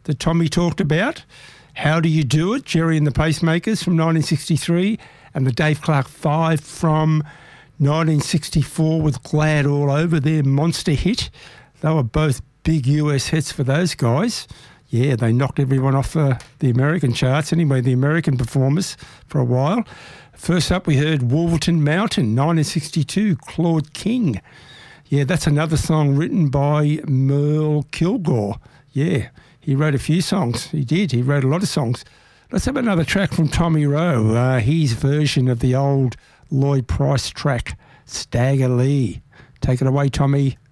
that Tommy talked about. How Do You Do It, Jerry and the Pacemakers from 1963, and the Dave Clark 5 from 1964 with Glad All Over, their monster hit. They were both big US hits for those guys. Yeah, they knocked everyone off the American charts, anyway, the American performers for a while. First up, we heard Wolverton Mountain, 1962, Claude King. Yeah, that's another song written by Merle Kilgore. Yeah, he wrote a few songs. He did. He wrote a lot of songs. Let's have another track from Tommy Rowe, his version of the old Lloyd Price track, Stagger Lee. Take it away, Tommy.